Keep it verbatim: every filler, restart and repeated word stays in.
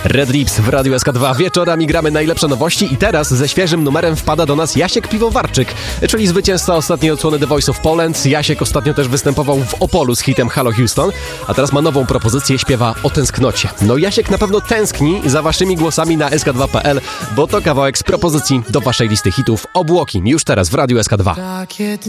Red Lips w Radiu S K dwa. Wieczorami gramy najlepsze nowości i teraz ze świeżym numerem wpada do nas Jasiek Piwowarczyk, czyli zwycięzca ostatniej odsłony The Voice of Poland. Jasiek ostatnio też występował w Opolu z hitem Hello Houston, a teraz ma nową propozycję, śpiewa o tęsknocie. No Jasiek na pewno tęskni za waszymi głosami na S K dwa kropka p l, bo to kawałek z propozycji do waszej listy hitów Obłoki. Już teraz w Radiu S K dwa.